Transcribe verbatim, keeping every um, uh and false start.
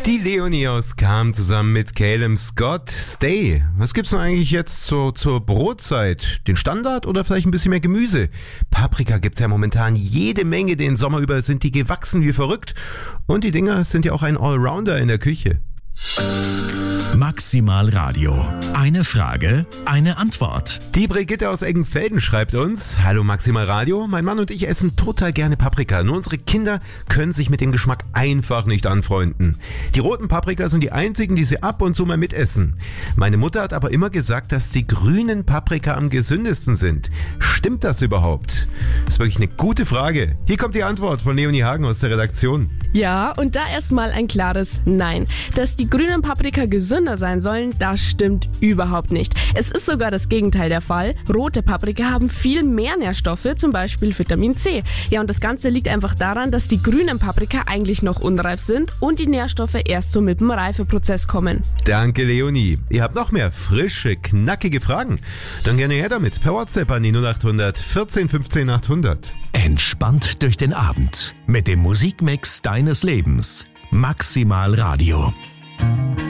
Die Leonie aus Cham zusammen mit Caleb Scott. Stay. Was gibt's denn eigentlich jetzt zur, zur Brotzeit? Den Standard oder vielleicht ein bisschen mehr Gemüse? Paprika gibt's ja momentan jede Menge. Den Sommer über sind die gewachsen wie verrückt. Und die Dinger sind ja auch ein Allrounder in der Küche. Maximal Radio. Eine Frage, eine Antwort. Die Brigitte aus Eggenfelden schreibt uns: Hallo Maximal Radio, mein Mann und ich essen total gerne Paprika, nur unsere Kinder können sich mit dem Geschmack einfach nicht anfreunden. Die roten Paprika sind die einzigen, die sie ab und zu mal mitessen. Meine Mutter hat aber immer gesagt, dass die grünen Paprika am gesündesten sind. Stimmt das überhaupt? Das ist wirklich eine gute Frage. Hier kommt die Antwort von Leonie Hagen aus der Redaktion. Ja, und da erstmal ein klares Nein. Dass die grünen Paprika gesünder sein sollen, das stimmt überhaupt nicht. Es ist sogar das Gegenteil der Fall. Rote Paprika haben viel mehr Nährstoffe, zum Beispiel Vitamin C. Ja, und das Ganze liegt einfach daran, dass die grünen Paprika eigentlich noch unreif sind und die Nährstoffe erst so mit dem Reifeprozess kommen. Danke Leonie. Ihr habt noch mehr frische, knackige Fragen? Dann gerne her damit per WhatsApp an die null acht hundert vierzehn fünfzehn achthundert. Entspannt durch den Abend mit dem Musikmix deines Lebens. Maximal Radio.